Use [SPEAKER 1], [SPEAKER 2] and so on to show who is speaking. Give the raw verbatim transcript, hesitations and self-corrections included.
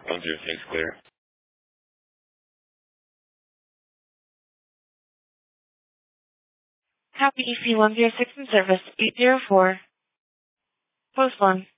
[SPEAKER 1] one zero six, clear.
[SPEAKER 2] Copy E C one zero six in service, eight zero four. Post one.